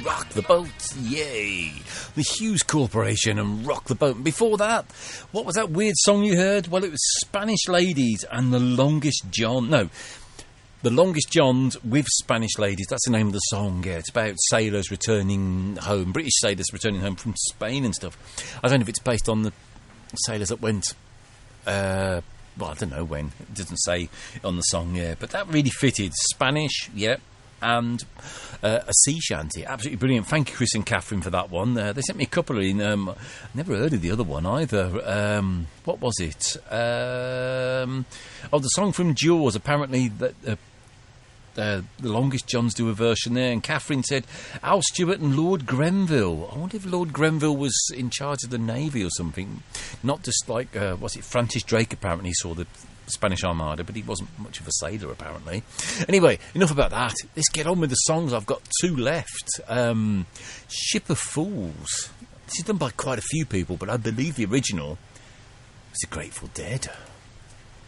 Rock the Boat, yay! The Hughes Corporation and Rock the Boat. And before that, what was that weird song you heard? Well, it was Spanish Ladies and The Longest John. No, The Longest Johns with Spanish Ladies. That's the name of the song, yeah. It's about sailors returning home, British sailors returning home from Spain and stuff. I don't know if it's based on the sailors that went... well, I don't know when. It doesn't say on the song, yeah. But that really fitted. Spanish, yeah. And a sea shanty. Absolutely brilliant. Thank you, Chris and Catherine, for that one. They sent me a couple in. Never heard of the other one either. What was it? The song from Jaws. Apparently, the Longest Johns do a version there. And Catherine said, Al Stewart and Lord Grenville. I wonder if Lord Grenville was in charge of the Navy or something. Not just like, Francis Drake apparently saw the Spanish Armada, but he wasn't much of a sailor, apparently. Anyway, enough about that. Let's get on with the songs. I've got two left. Ship of Fools. This is done by quite a few people, but I believe the original was The Grateful Dead.